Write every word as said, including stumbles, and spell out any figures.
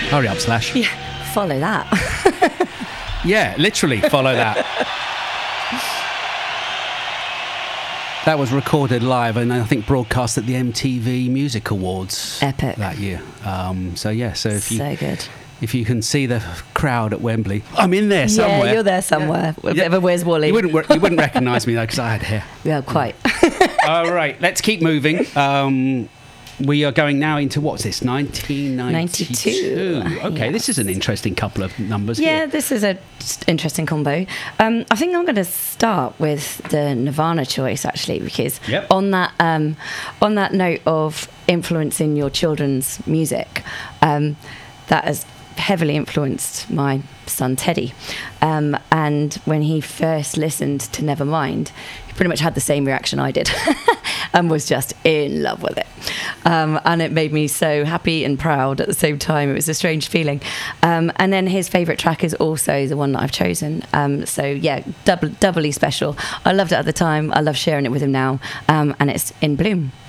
Hurry up, Slash. Yeah, follow that. Yeah, literally follow that. That was recorded live and I think broadcast at the M T V Music Awards. Epic. That year. Um, so yeah, so if you So good. if you can see the crowd at Wembley, I'm in there somewhere. Yeah, you're there somewhere. Yeah. A bit of a Where's Wally? You wouldn't re- you wouldn't recognise me though because I had hair. Yeah, quite. All right, let's keep moving. Um, we are going now into what's this? nineteen ninety-two. ninety-two. Okay, Yes. This is an interesting couple of numbers. Yeah, here. this is a interesting combo. Um, I think I'm going to start with the Nirvana choice actually, because Yep. on that um, on that note of influencing your children's music, um, that has heavily influenced my son Teddy. Um, and when he first listened to Nevermind, he pretty much had the same reaction I did and was just in love with it. Um, and it made me so happy and proud at the same time. It was a strange feeling. Um, and then his favourite track is also the one that I've chosen. Um, so, yeah, double, doubly special. I loved it at the time. I love sharing it with him now. Um, and it's In Bloom.